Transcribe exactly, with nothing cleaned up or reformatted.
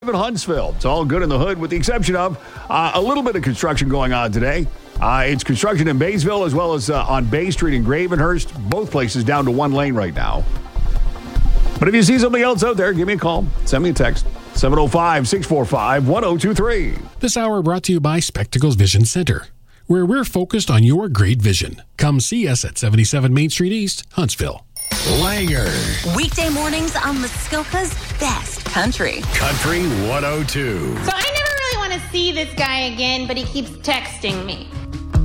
In Huntsville. It's all good in the hood with the exception of uh, a little bit of construction going on today. Uh, it's construction in Baysville as well as uh, on Bay Street in Gravenhurst. Both places down to one lane right now. But if you see something else out there, give me a call. Send me a text. seven oh five, six four five, one oh two three. This hour brought to you by Spectacles Vision Center, where we're focused on your great vision. Come see us at seventy-seven Main Street East, Huntsville. Langer. Weekday mornings on Muskoka's best country. Country one oh two. So I never really want to see this guy again, but he keeps texting me.